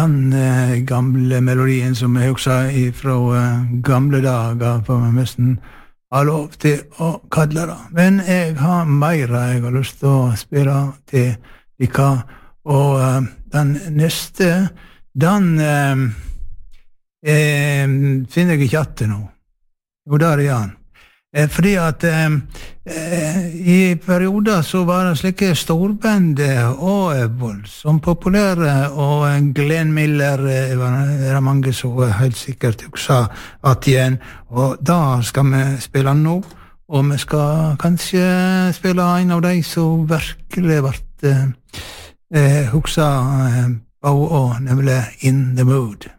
den gamle melodien som jeg husker fra gamle dager, for meg nesten har lov til å kalle det. Men jeg har mer jeg har lyst til å spille til dere, og den neste, den finner jeg ikke etter nå. Jo, der er han. Fordi at i perioder så var det slike storband og voldsomt populære, og Glenn Miller var det mange som helt sikkert også at igjen, og da skal vi spille nå, og vi skal kanskje spille en av de som virkelig ble hukset på, nemlig In the Mood.